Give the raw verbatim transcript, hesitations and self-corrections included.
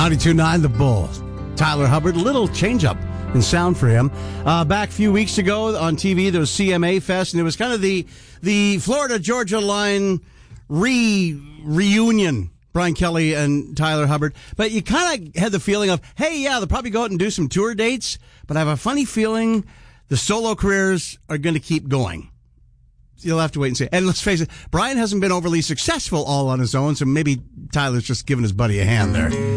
ninety-two point nine The Bull. Tyler Hubbard, a little change-up in sound for him. Uh, back a few weeks ago on T V, there was C M A Fest, and it was kind of the the Florida-Georgia line re reunion, Brian Kelly and Tyler Hubbard. But you kind of had the feeling of, hey, yeah, they'll probably go out and do some tour dates, but I have a funny feeling the solo careers are going to keep going. You'll have to wait and see. And let's face it, Brian hasn't been overly successful all on his own, so maybe Tyler's just giving his buddy a hand there.